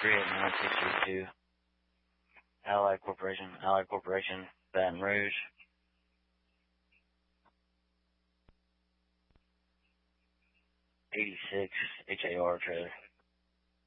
38962. Allied Corporation, Baton Rouge. '86 HAR trailer.